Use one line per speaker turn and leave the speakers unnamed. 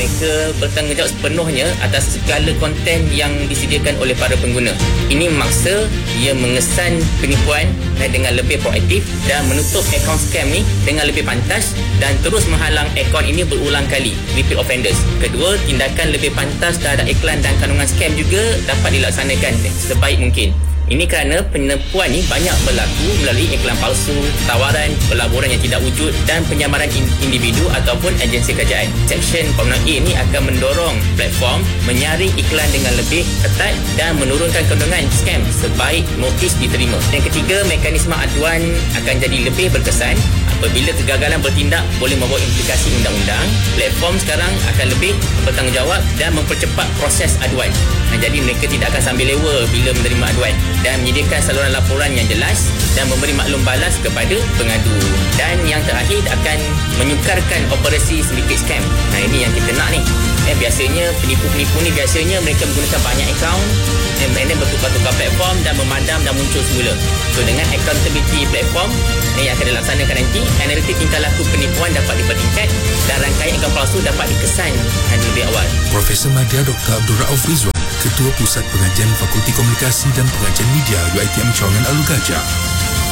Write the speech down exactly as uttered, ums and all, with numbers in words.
mereka bertanggungjawab sepenuhnya atas segala konten yang disediakan oleh para pengguna. Ini memaksa ia mengesan penipuan dengan lebih proaktif dan menutup akaun scam ni dengan lebih pantas dan terus menghalang akaun ini berulang kali, repeat offenders. Kedua, tindakan lebih pantas terhadap iklan dan kandungan scam juga dapat dilaksanakan sebaik mungkin. Ini kerana penipuan ni banyak berlaku melalui iklan palsu, tawaran, pelaburan yang tidak wujud dan penyamaran individu ataupun agensi kerajaan. Seksyen empat puluh enam A ni akan mendorong platform menyaring iklan dengan lebih ketat dan menurunkan kandungan scam sebaik notis diterima. Yang ketiga, mekanisme aduan akan jadi lebih berkesan. Apabila kegagalan bertindak boleh membawa implikasi undang-undang, platform sekarang akan lebih bertanggungjawab dan mempercepat proses aduan. Nah, jadi mereka tidak akan sambil lewa bila menerima aduan dan menyediakan saluran laporan yang jelas dan memberi maklum balas kepada pengadu. Dan yang terakhir akan menyukarkan operasi sedikit scam. Nah, ini yang kita nak ni. Eh, biasanya penipu-penipu ni biasanya mereka menggunakan banyak akaun dan mereka bertukar-tukar platform dan memadam dan muncul semula. So dengan accountability platform eh, yang akan dilaksanakan nanti, analitik tingkah laku penipuan dapat dipertingkat dan rangkaian akaun palsu dapat dikesan lebih awal.
Profesor Madya Doktor Abdul Rauf Rizwan, Ketua Pusat Pengajian Fakulti Komunikasi dan Pengajian Media U I T M Cawangan Alur Gajah.